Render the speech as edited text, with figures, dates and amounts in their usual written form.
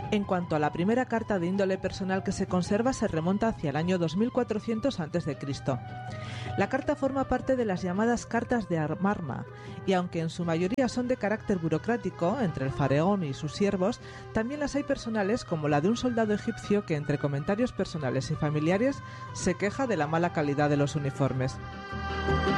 En cuanto a la primera carta de índole personal que se conserva, se remonta hacia el año 2400 a.C. La carta forma parte de las llamadas cartas de Amarna, y aunque en su mayoría son de carácter burocrático, entre el faraón y sus siervos, también las hay personales, como la de un soldado egipcio que, entre comentarios personales y familiares, se queja de la mala calidad de los uniformes.